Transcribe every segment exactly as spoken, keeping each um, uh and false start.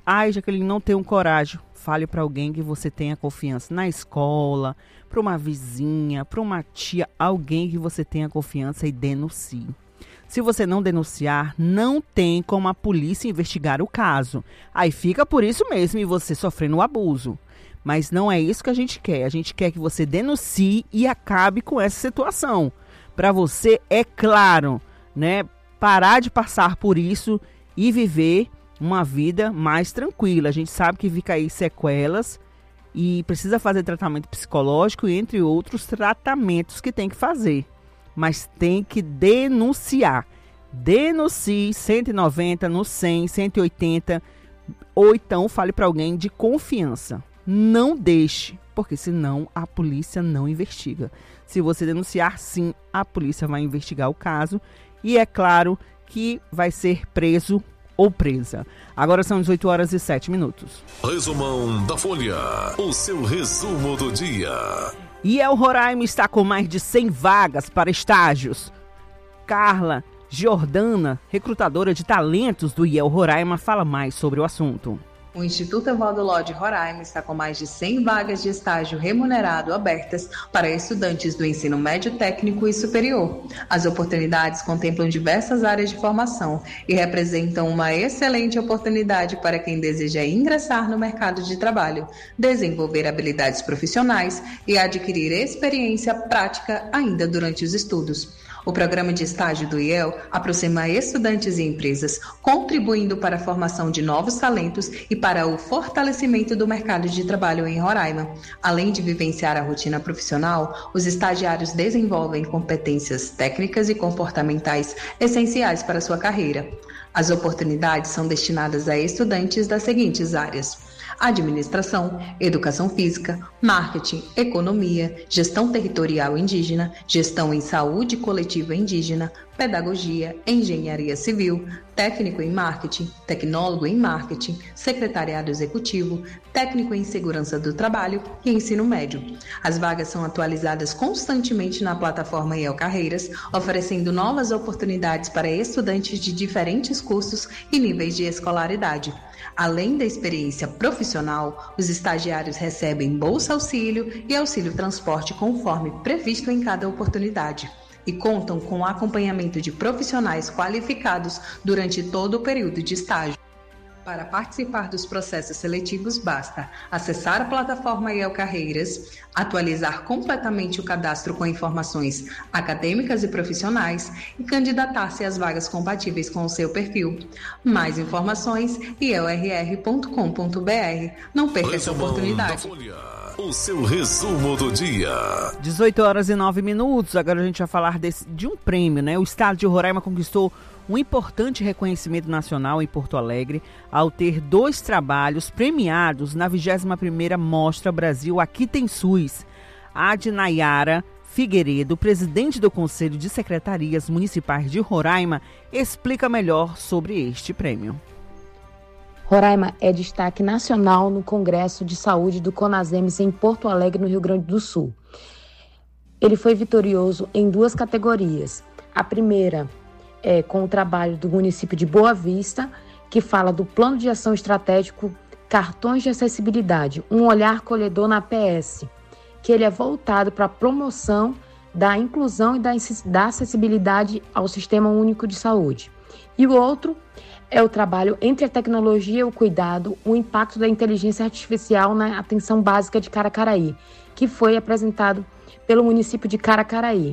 Ai, Jaqueline, não tenho coragem. Fale para alguém que você tenha confiança. Na escola, para uma vizinha, para uma tia, alguém que você tenha confiança e denuncie. Se você não denunciar, não tem como a polícia investigar o caso. Aí fica por isso mesmo e você sofrendo o abuso. Mas não é isso que a gente quer. A gente quer que você denuncie e acabe com essa situação. Para você, é claro, né, parar de passar por isso e viver uma vida mais tranquila. A gente sabe que fica aí sequelas e precisa fazer tratamento psicológico, entre outros tratamentos que tem que fazer. Mas tem que denunciar. Denuncie cento e noventa, no cem, cento e oitenta, ou então fale para alguém de confiança. Não deixe, porque senão a polícia não investiga. Se você denunciar, sim, a polícia vai investigar o caso e é claro que vai ser preso ou presa. Agora são dezoito horas e sete minutos. Resumão da Folha, o seu resumo do dia. I E L Roraima está com mais de cem vagas para estágios. Carla Giordana, recrutadora de talentos do I E L Roraima, fala mais sobre o assunto. O Instituto Evaldo Lodge Roraima está com mais de cem vagas de estágio remunerado abertas para estudantes do ensino médio, técnico e superior. As oportunidades contemplam diversas áreas de formação e representam uma excelente oportunidade para quem deseja ingressar no mercado de trabalho, desenvolver habilidades profissionais e adquirir experiência prática ainda durante os estudos. O programa de estágio do I E L aproxima estudantes e empresas, contribuindo para a formação de novos talentos e para o fortalecimento do mercado de trabalho em Roraima. Além de vivenciar a rotina profissional, os estagiários desenvolvem competências técnicas e comportamentais essenciais para a sua carreira. As oportunidades são destinadas a estudantes das seguintes áreas: administração, educação física, marketing, economia, gestão territorial indígena, gestão em saúde coletiva indígena, pedagogia, engenharia civil, técnico em marketing, tecnólogo em marketing, secretariado executivo, técnico em segurança do trabalho e ensino médio. As vagas são atualizadas constantemente na plataforma I E L Carreiras, oferecendo novas oportunidades para estudantes de diferentes cursos e níveis de escolaridade. Além da experiência profissional, os estagiários recebem bolsa auxílio e auxílio transporte conforme previsto em cada oportunidade e contam com acompanhamento de profissionais qualificados durante todo o período de estágio. Para participar dos processos seletivos, basta acessar a plataforma I E L Carreiras, atualizar completamente o cadastro com informações acadêmicas e profissionais e candidatar-se às vagas compatíveis com o seu perfil. Mais informações, i e l r r ponto com ponto b r. Não perca essa oportunidade. O seu resumo do dia. dezoito horas e nove minutos. Agora a gente vai falar desse, de um prêmio, né? O estado de Roraima conquistou um importante reconhecimento nacional em Porto Alegre ao ter dois trabalhos premiados na vigésima primeira Mostra Brasil Aqui Tem SUS. A de Nayara Figueiredo, presidente do Conselho de Secretarias Municipais de Roraima, explica melhor sobre este prêmio. Roraima é destaque nacional no Congresso de Saúde do CONASEMES em Porto Alegre, no Rio Grande do Sul. Ele foi vitorioso em duas categorias. A primeira é com o trabalho do município de Boa Vista, que fala do Plano de Ação Estratégico Cartões de Acessibilidade, um olhar colhedor na P S, que ele é voltado para a promoção da inclusão e da acessibilidade ao Sistema Único de Saúde. E o outro é o trabalho entre a tecnologia e o cuidado, o impacto da inteligência artificial na atenção básica de Caracaraí, que foi apresentado pelo município de Caracaraí.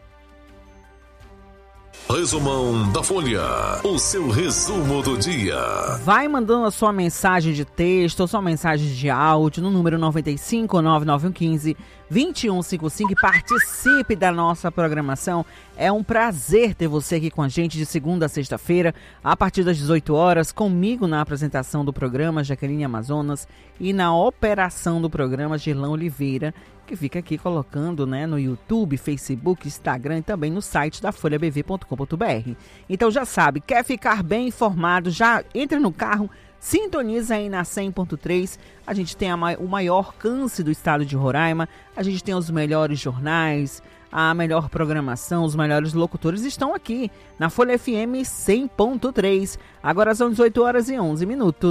Resumão da Folha, o seu resumo do dia. Vai mandando a sua mensagem de texto ou sua mensagem de áudio no número nove cinco nove nove um um cinco dois um cinco cinco e participe da nossa programação. É um prazer ter você aqui com a gente de segunda a sexta-feira, a partir das dezoito horas, comigo na apresentação do programa Jaqueline Amazonas e na operação do programa Girlão Oliveira, que fica aqui colocando, né, no YouTube, Facebook, Instagram e também no site da folha b v ponto com ponto b r. Então já sabe, quer ficar bem informado, já entra no carro, sintoniza aí na cem ponto três. A gente tem a, o maior alcance do estado de Roraima, a gente tem os melhores jornais, a melhor programação, os melhores locutores estão aqui na Folha F M cem ponto três. Agora são dezoito horas e onze minutos.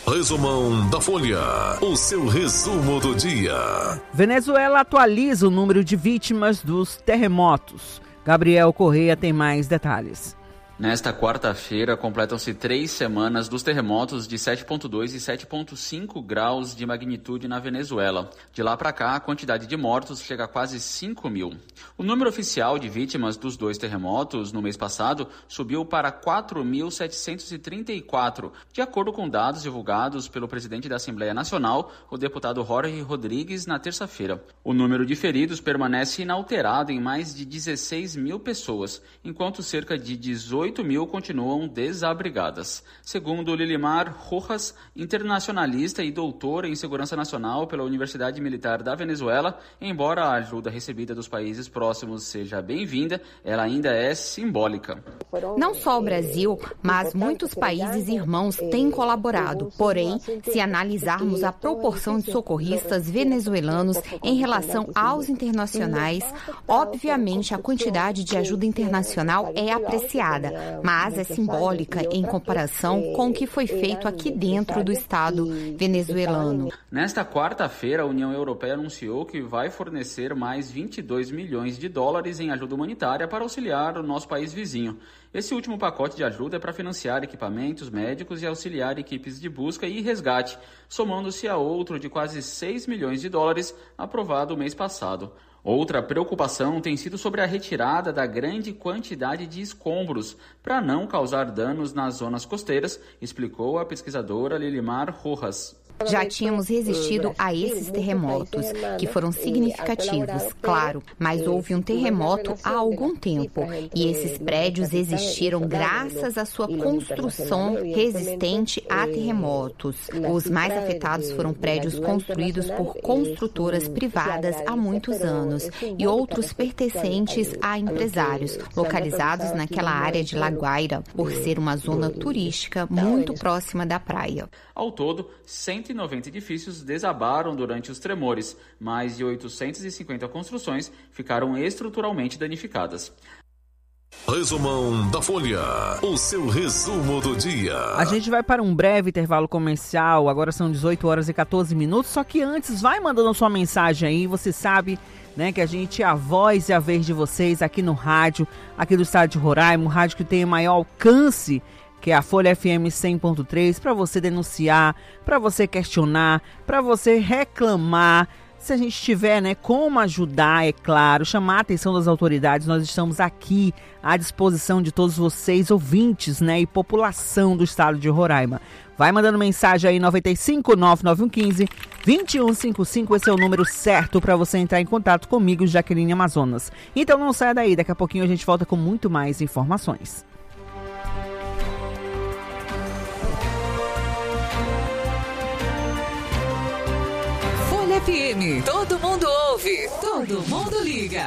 Resumão da Folha, o seu resumo do dia. Venezuela atualiza o número de vítimas dos terremotos. Gabriel Correia tem mais detalhes. Nesta quarta-feira, completam-se três semanas dos terremotos de sete ponto dois e sete ponto cinco graus de magnitude na Venezuela. De lá para cá, a quantidade de mortos chega a quase cinco mil. O número oficial de vítimas dos dois terremotos no mês passado subiu para quatro mil setecentos e trinta e quatro, de acordo com dados divulgados pelo presidente da Assembleia Nacional, o deputado Jorge Rodrigues, na terça-feira. O número de feridos permanece inalterado em mais de dezesseis mil pessoas, enquanto cerca de dezoito mil continuam desabrigadas. Segundo Lilimar Rojas, internacionalista e doutora em segurança nacional pela Universidade Militar da Venezuela, embora a ajuda recebida dos países próximos seja bem-vinda, ela ainda é simbólica. Não só o Brasil, mas muitos países irmãos têm colaborado. Porém, se analisarmos a proporção de socorristas venezuelanos em relação aos internacionais, obviamente a quantidade de ajuda internacional é apreciada, mas é simbólica em comparação com o que foi feito aqui dentro do Estado venezuelano. Nesta quarta-feira, a União Europeia anunciou que vai fornecer mais vinte e dois milhões de dólares em ajuda humanitária para auxiliar o nosso país vizinho. Esse último pacote de ajuda é para financiar equipamentos médicos e auxiliar equipes de busca e resgate, somando-se a outro de quase seis milhões de dólares aprovado o mês passado. Outra preocupação tem sido sobre a retirada da grande quantidade de escombros para não causar danos nas zonas costeiras, explicou a pesquisadora Lilimar Rojas. Já tínhamos resistido a esses terremotos, que foram significativos, claro, mas houve um terremoto há algum tempo e esses prédios existiram graças à sua construção resistente a terremotos. Os mais afetados foram prédios construídos por construtoras privadas há muitos anos e outros pertencentes a empresários, localizados naquela área de La Guaira, por ser uma zona turística muito próxima da praia. Ao todo, cento e noventa edifícios desabaram durante os tremores. Mais de oitocentas e cinquenta construções ficaram estruturalmente danificadas. Resumão da Folha, o seu resumo do dia. A gente vai para um breve intervalo comercial, agora são dezoito horas e quatorze minutos, só que antes vai mandando a sua mensagem aí, você sabe, né, que a gente é a voz e a vez de vocês aqui no rádio, aqui do estado de Roraima, um rádio que tem o maior alcance, que é a Folha F M cem ponto três, para você denunciar, para você questionar, para você reclamar. Se a gente tiver, né, como ajudar, é claro, chamar a atenção das autoridades, nós estamos aqui à disposição de todos vocês, ouvintes, né, e população do estado de Roraima. Vai mandando mensagem aí, nove cinco nove nove um um cinco, dois um cinco cinco, esse é o número certo para você entrar em contato comigo, Jaqueline Amazonas. Então não saia daí, daqui a pouquinho a gente volta com muito mais informações. F M, todo mundo ouve, todo mundo liga.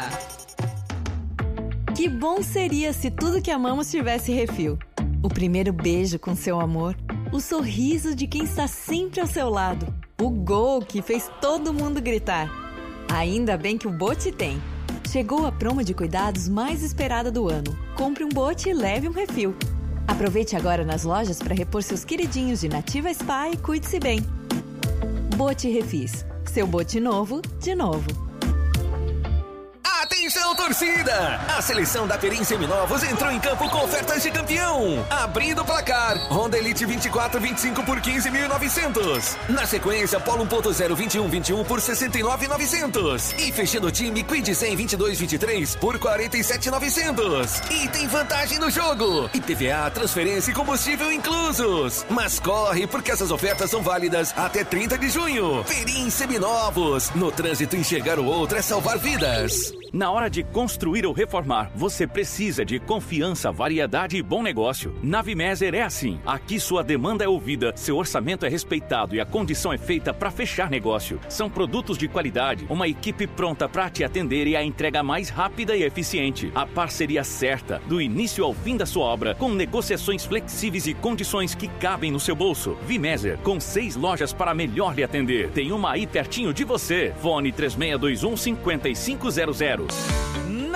Que bom seria se tudo que amamos tivesse refil. O primeiro beijo com seu amor, o sorriso de quem está sempre ao seu lado, o gol que fez todo mundo gritar. Ainda bem que o Bote tem. Chegou a promo de cuidados mais esperada do ano. Compre um Bote e leve um refil. Aproveite agora nas lojas para repor seus queridinhos de Nativa Spa e cuide-se bem. Bote Refis. Seu bote novo, de novo. Atenção, torcida! A seleção da Perim Seminovos entrou em campo com ofertas de campeão. Abrindo o placar, Honda Elite vinte e quatro, vinte e cinco por quinze mil e novecentos. Na sequência, Polo um ponto zero vinte e um, vinte e um por sessenta e nove mil e novecentos. E fechando o time, Quid cem vinte e dois, vinte e três por quarenta e sete mil e novecentos. E tem vantagem no jogo. I P V A, transferência e combustível inclusos. Mas corre, porque essas ofertas são válidas até trinta de junho. Perim Seminovos. No trânsito, enxergar o outro é salvar vidas. Na hora de construir ou reformar, você precisa de confiança, variedade e bom negócio. Na Vimeser é assim. Aqui sua demanda é ouvida, seu orçamento é respeitado e a condição é feita para fechar negócio. São produtos de qualidade, uma equipe pronta para te atender e a entrega mais rápida e eficiente. A parceria certa, do início ao fim da sua obra, com negociações flexíveis e condições que cabem no seu bolso. Vimeser, com seis lojas para melhor lhe atender. Tem uma aí pertinho de você. Fone três seis dois um, cinco cinco zero zero.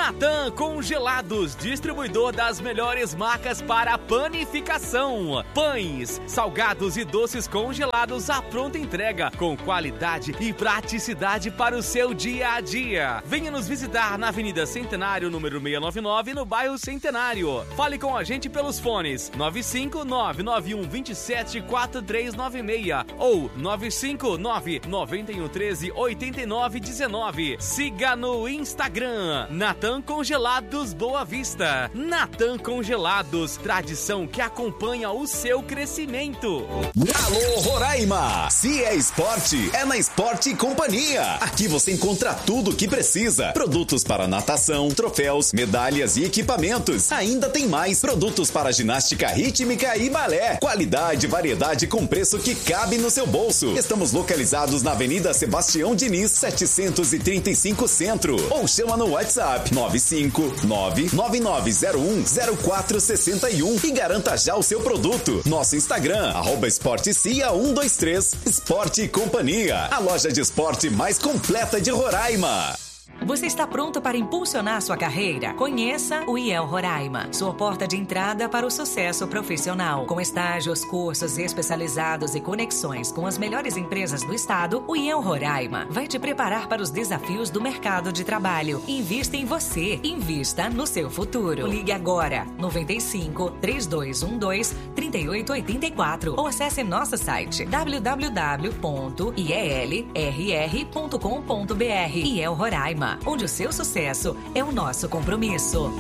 Natan Congelados, distribuidor das melhores marcas para panificação. Pães, salgados e doces congelados à pronta entrega, com qualidade e praticidade para o seu dia a dia. Venha nos visitar na Avenida Centenário, número seiscentos e noventa e nove, no bairro Centenário. Fale com a gente pelos fones nove cinco nove nove um dois sete quatro três nove seis ou nove cinco nove nove um um três oito nove um nove. Siga no Instagram, Natan Congelados Boa Vista. Natan Congelados, tradição que acompanha o seu crescimento. Alô, Roraima! Se é esporte, é na Esporte Companhia. Aqui você encontra tudo o que precisa. Produtos para natação, troféus, medalhas e equipamentos. Ainda tem mais produtos para ginástica rítmica e balé. Qualidade e variedade com preço que cabe no seu bolso. Estamos localizados na Avenida Sebastião Diniz, setecentos e trinta e cinco Centro. Ou chama no WhatsApp nove cinco nove nove nove zero um zero quatro seis um e garanta já o seu produto. Nosso Instagram, arroba esportecia um dois três. Esporte Companhia, a loja de esporte mais completa de Roraima. Você está pronto para impulsionar sua carreira? Conheça o I E L Roraima, sua porta de entrada para o sucesso profissional. Com estágios, cursos especializados e conexões com as melhores empresas do estado, o I E L Roraima vai te preparar para os desafios do mercado de trabalho. Invista em você, invista no seu futuro. Ligue agora, nove cinco, três dois um dois, três oito oito quatro ou acesse nosso site w w w ponto i e l r r ponto com ponto b r. I E L Roraima, onde o seu sucesso é o nosso compromisso.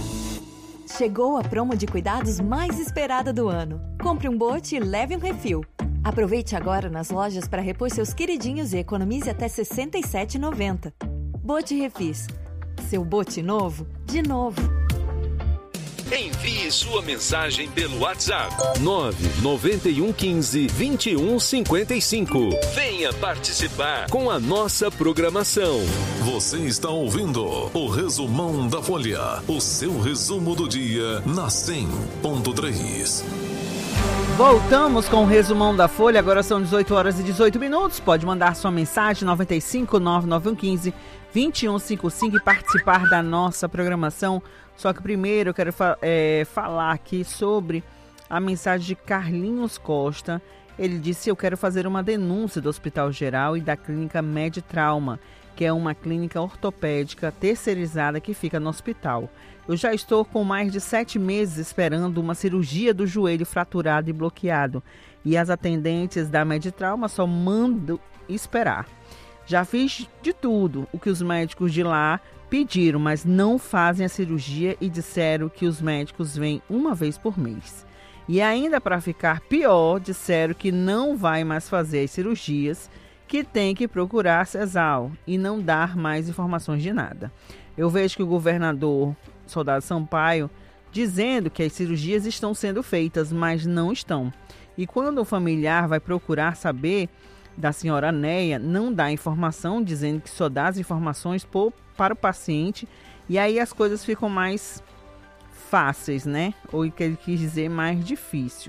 Chegou a promo de cuidados mais esperada do ano. Compre um bote e leve um refil. Aproveite agora nas lojas para repor seus queridinhos e economize até sessenta e sete reais e noventa centavos. Bote Refis. Seu bote novo, de novo. Envie sua mensagem pelo WhatsApp nove nove um um cinco, dois um cinco cinco. Venha participar com a nossa programação. Você está ouvindo o Resumão da Folha, o seu resumo do dia na cem ponto três. Voltamos com o Resumão da Folha, agora são dezoito horas e dezoito minutos. Pode mandar sua mensagem nove cinco nove nove um cinco, dois um cinco cinco e participar da nossa programação. Só que primeiro eu quero fa- é, falar aqui sobre a mensagem de Carlinhos Costa. Ele disse: eu quero fazer uma denúncia do Hospital Geral e da Clínica Meditrauma, que é uma clínica ortopédica terceirizada que fica no hospital. Eu já estou com mais de sete meses esperando uma cirurgia do joelho fraturado e bloqueado. E as atendentes da Meditrauma só mandam esperar. Já fiz de tudo o que os médicos de lá pediram, mas não fazem a cirurgia e disseram que os médicos vêm uma vez por mês. E ainda para ficar pior, disseram que não vai mais fazer as cirurgias, que tem que procurar a CESAL e não dar mais informações de nada. Eu vejo que o governador Soldado Sampaio dizendo que as cirurgias estão sendo feitas, mas não estão. E quando o familiar vai procurar saber da senhora Neia, não dá informação, dizendo que só dá as informações por, para o paciente, e aí as coisas ficam mais fáceis, né? Ou que ele quis dizer mais difícil.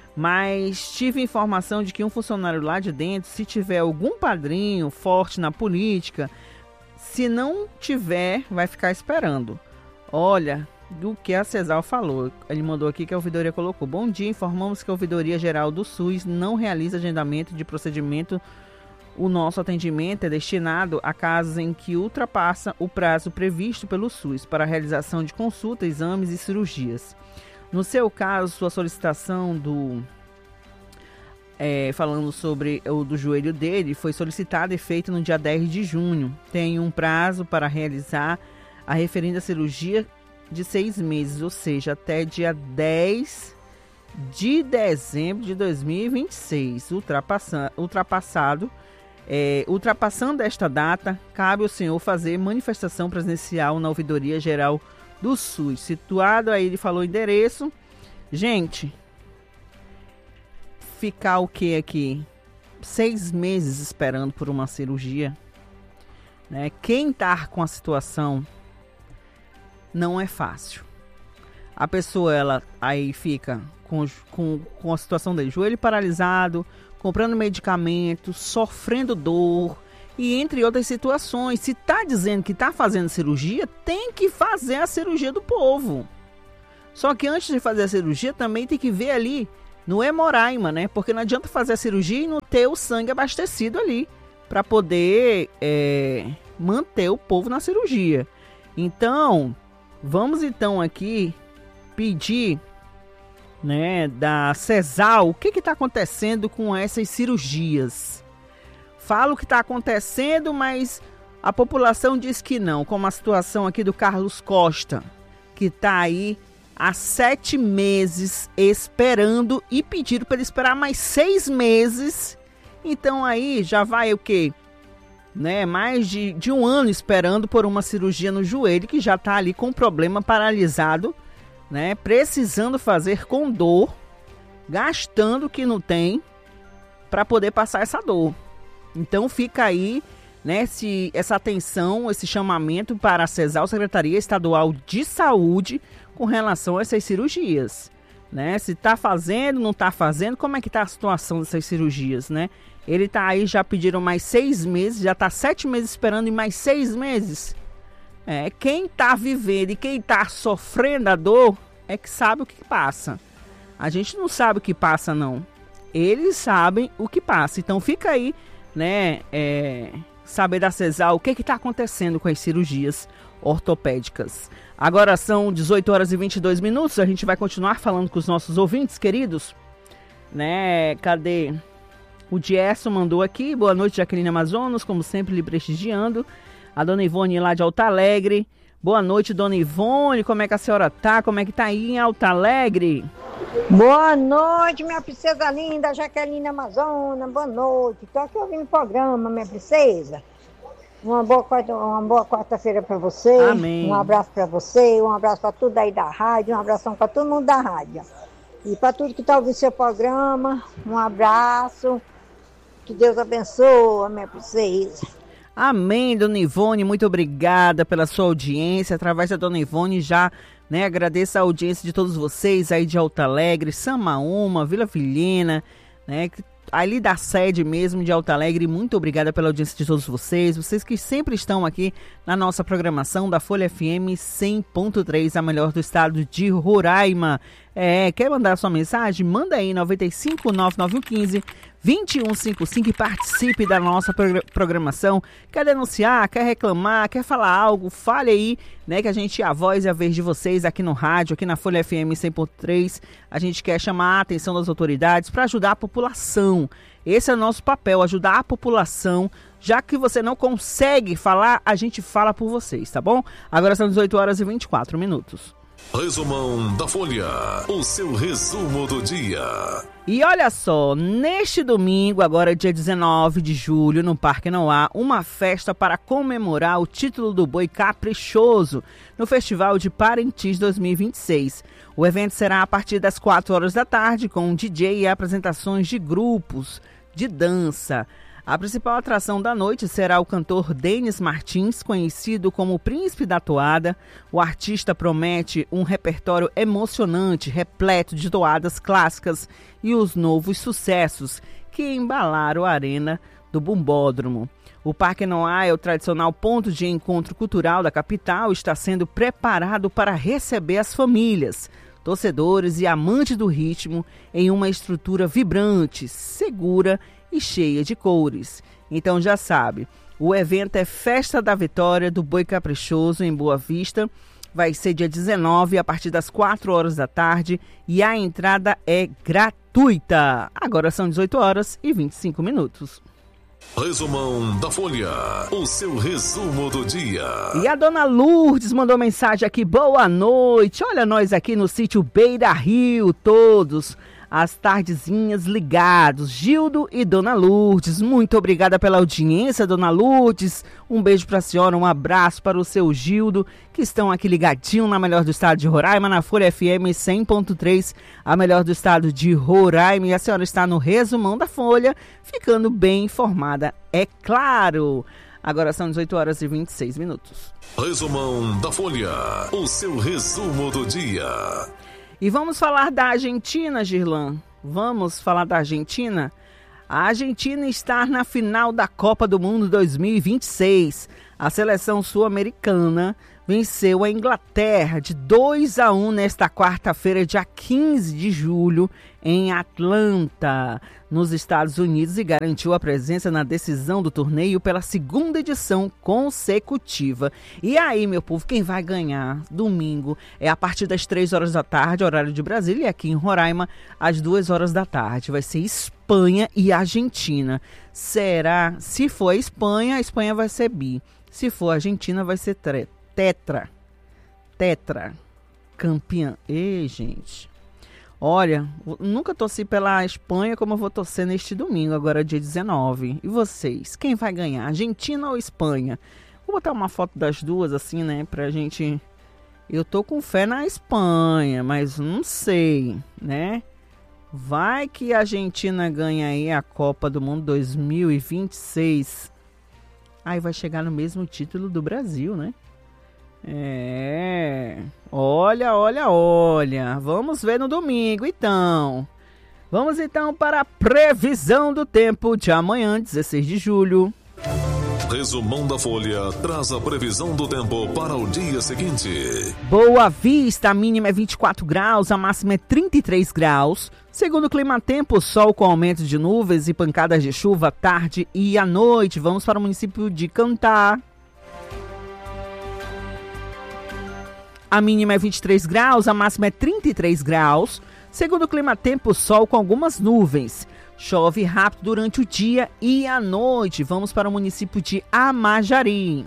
Mas tive informação de que um funcionário lá de dentro, se tiver algum padrinho forte na política, se não tiver, vai ficar esperando. Olha, do que a CESAL falou. Ele mandou aqui que a ouvidoria colocou: bom dia, informamos que a Ouvidoria Geral do SUS não realiza agendamento de procedimento. O nosso atendimento é destinado a casos em que ultrapassa o prazo previsto pelo SUS para a realização de consultas, exames e cirurgias. No seu caso, sua solicitação do... É, falando sobre o do joelho dele, foi solicitada e feita no dia dez de junho. Tem um prazo para realizar a referida cirurgia de seis meses, ou seja, até dia dez de dezembro de dois mil e vinte e seis. Ultrapassando, ultrapassado, é, ultrapassando esta data, cabe ao senhor fazer manifestação presencial na Ouvidoria Geral do SUS. Situado, aí ele falou endereço. Gente, ficar o que aqui? Seis meses esperando por uma cirurgia, né? Quem tá com a situação não é fácil. A pessoa, ela aí fica com, com, com a situação dele, joelho paralisado, comprando medicamento, sofrendo dor, e entre outras situações. Se está dizendo que está fazendo cirurgia, tem que fazer a cirurgia do povo. Só que antes de fazer a cirurgia, também tem que ver ali no hemorraima, né? Porque não adianta fazer a cirurgia e não ter o sangue abastecido ali, para poder é, manter o povo na cirurgia. Então, vamos então aqui pedir, né, da CESAL, o que está acontecendo com essas cirurgias. Fala o que está acontecendo, mas a população diz que não, como a situação aqui do Carlos Costa, que está aí há sete meses esperando e pediram para ele esperar mais seis meses. Então aí já vai o quê? Né? Mais de, de um ano esperando por uma cirurgia no joelho, que já está ali com o problema paralisado, né? Precisando fazer com dor, gastando o que não tem para poder passar essa dor. Então fica aí, né, se, essa atenção, esse chamamento para a CESAL, Secretaria Estadual de Saúde, com relação a essas cirurgias, né? Se está fazendo, não está fazendo, como é que está a situação dessas cirurgias, né? Ele está aí, já pediram mais seis meses, já está sete meses esperando e mais seis meses. É, quem está vivendo e quem está sofrendo a dor é que sabe o que passa. A gente não sabe o que passa, não. Eles sabem o que passa. Então fica aí, né, é, saber da CESAL o que está acontecendo com as cirurgias ortopédicas. Agora são dezoito horas e vinte e dois minutos, a gente vai continuar falando com os nossos ouvintes queridos, né? Cadê? O Dierson mandou aqui, boa noite, Jaqueline Amazonas, como sempre lhe prestigiando. A dona Ivone lá de Alto Alegre, boa noite, dona Ivone, como é que a senhora tá? Como é que tá aí em Alto Alegre? Boa noite, minha princesa linda, Jaqueline Amazonas, boa noite. Tô aqui ouvindo o programa, minha princesa. Uma boa, quarta, uma boa quarta-feira para você. Amém. Um abraço para você, um abraço para tudo aí da rádio, um abração para todo mundo da rádio. E para tudo que está ouvindo seu programa, um abraço. Que Deus abençoe, minha princesa. Amém, dona Ivone, muito obrigada pela sua audiência. Através da dona Ivone já, né, agradeço a audiência de todos vocês aí de Alto Alegre, Samaúma, Vila Vilhena, né, ali da sede mesmo de Alto Alegre. Muito obrigada pela audiência de todos vocês, vocês que sempre estão aqui na nossa programação da Folha F M cem ponto três, a melhor do estado de Roraima. É, quer mandar sua mensagem? Manda aí, nove cinco nove nove um cinco, dois um cinco cinco, e participe da nossa programação. Quer denunciar, quer reclamar, quer falar algo, fale aí, né, que a gente, a voz e a vez de vocês aqui no rádio, aqui na Folha F M cem ponto três, a gente quer chamar a atenção das autoridades para ajudar a população. Esse é o nosso papel, ajudar a população. Já que você não consegue falar, a gente fala por vocês, tá bom? Agora são dezoito horas e vinte e quatro minutos. Resumão da Folha, o seu resumo do dia. E olha só, neste domingo, agora dia dezenove de julho, no Parque Noá, uma festa para comemorar o título do Boi Caprichoso no Festival de Parintins dois mil e vinte e seis. O evento será a partir das quatro horas da tarde, com um D J e apresentações de grupos de dança. A principal atração da noite será o cantor Denis Martins, conhecido como o Príncipe da Toada. O artista promete um repertório emocionante, repleto de toadas clássicas e os novos sucessos que embalaram a arena do Bumbódromo. O Parque Noá é o tradicional ponto de encontro cultural da capital e está sendo preparado para receber as famílias, torcedores e amantes do ritmo em uma estrutura vibrante, segura e cheia de cores. Então já sabe, o evento é Festa da Vitória do Boi Caprichoso em Boa Vista. Vai ser dia dezenove, a partir das quatro horas da tarde, e a entrada é gratuita. Agora são dezoito horas e vinte e cinco minutos. Resumão da Folha, o seu resumo do dia. E a dona Lourdes mandou mensagem aqui, boa noite. Olha nós aqui no sítio Beira Rio, todos as tardezinhas ligados, Gildo e dona Lourdes. Muito obrigada pela audiência, dona Lourdes. Um beijo para a senhora, um abraço para o seu Gildo, que estão aqui ligadinho na melhor do estado de Roraima, na Folha F M cem ponto três, a melhor do estado de Roraima. E a senhora está no resumão da Folha, ficando bem informada, é claro. Agora são dezoito horas e vinte e seis minutos. Resumão da Folha, o seu resumo do dia. E vamos falar da Argentina, Girlan. Vamos falar da Argentina. A Argentina está na final da Copa do Mundo dois mil e vinte e seis. A seleção sul-americana venceu a Inglaterra de dois a um nesta quarta-feira, dia quinze de julho, em Atlanta, nos Estados Unidos, e garantiu a presença na decisão do torneio pela segunda edição consecutiva. E aí, meu povo, quem vai ganhar domingo é a partir das três horas da tarde, horário de Brasília, e aqui em Roraima, às duas horas da tarde. Vai ser Espanha e Argentina. Será? Se for a Espanha, a Espanha vai ser bi. Se for a Argentina, vai ser tre- tetra. Tetra. Campeã. Ei, gente. Olha, nunca torci pela Espanha como eu vou torcer neste domingo, agora dia dezenove. E vocês? Quem vai ganhar? Argentina ou Espanha? Vou botar uma foto das duas assim, né? Pra gente... Eu tô com fé na Espanha, mas não sei, né? Vai que a Argentina ganha aí a Copa do Mundo dois mil e vinte e seis. Aí vai chegar no mesmo título do Brasil, né? É, olha, olha, olha, vamos ver no domingo, então. Vamos então para a previsão do tempo de amanhã, dezesseis de julho. Resumão da Folha traz a previsão do tempo para o dia seguinte. Boa Vista, a mínima é vinte e quatro graus, a máxima é trinta e três graus. Segundo o Climatempo, sol com aumento de nuvens e pancadas de chuva à tarde e à noite. Vamos para o município de Cantá. A mínima é vinte e três graus, a máxima é trinta e três graus. Segundo o Climatempo, sol com algumas nuvens. Chove rápido durante o dia e à noite. Vamos para o município de Amajari.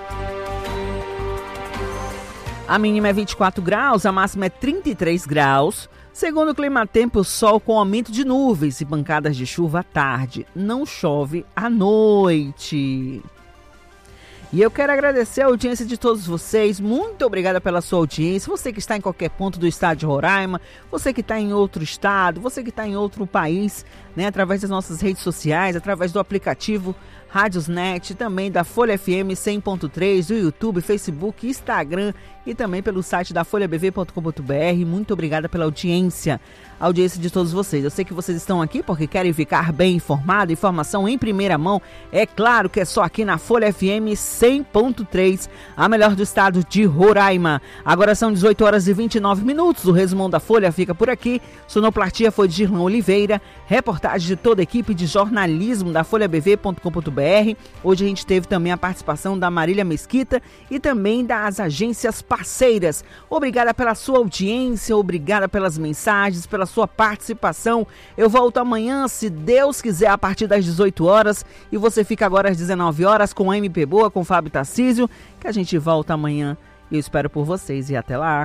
A mínima é vinte e quatro graus, a máxima é trinta e três graus. Segundo o Climatempo, sol com aumento de nuvens e pancadas de chuva à tarde. Não chove à noite. E eu quero agradecer a audiência de todos vocês. Muito obrigada pela sua audiência. Você que está em qualquer ponto do estado de Roraima, você que está em outro estado, você que está em outro país, né, através das nossas redes sociais, através do aplicativo Rádiosnet, também da Folha F M cem ponto três, do YouTube, Facebook, Instagram e também pelo site da folha b v ponto com ponto b r. Muito obrigada pela audiência, a audiência de todos vocês. Eu sei que vocês estão aqui porque querem ficar bem informados, informação em primeira mão. É claro que é só aqui na Folha F M cem ponto três, a melhor do estado de Roraima. Agora são dezoito horas e vinte e nove minutos. O resumão da Folha fica por aqui. Sonoplastia foi de Girlão Oliveira. Reportagem de toda a equipe de jornalismo da folha b v ponto com ponto b r. Hoje a gente teve também a participação da Marília Mesquita e também das agências parceiras. Obrigada pela sua audiência, obrigada pelas mensagens, pela sua participação. Eu volto amanhã, se Deus quiser, a partir das dezoito horas. E você fica agora às dezenove horas com a M P Boa, com Fábio Tarcísio, que a gente volta amanhã. Eu espero por vocês e até lá.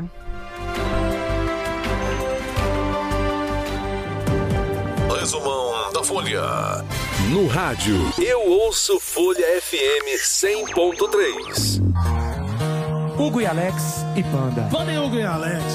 Resumão da Folha. No rádio, eu ouço Folha F M cem ponto três. Hugo e Alex e Panda. Valeu, Hugo e Alex.